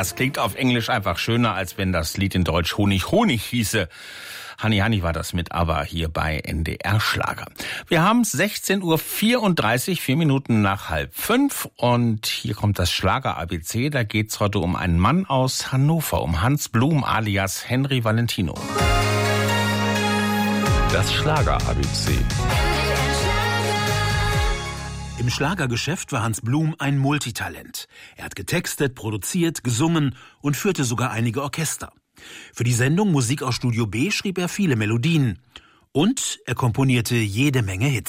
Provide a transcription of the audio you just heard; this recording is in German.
Das klingt auf Englisch einfach schöner, als wenn das Lied in Deutsch Honig Honig hieße. Hani Hani war das mit ABBA hier bei NDR Schlager. Wir haben 16:34 Uhr, 4 Minuten nach 4:30 und hier kommt das Schlager ABC. Da geht's heute um einen Mann aus Hannover, um Hans Blum alias Henry Valentino. Das Schlager ABC. Im Schlagergeschäft war Hans Blum ein Multitalent. Er hat getextet, produziert, gesungen und führte sogar einige Orchester. Für die Sendung Musik aus Studio B schrieb er viele Melodien. Und er komponierte jede Menge Hits.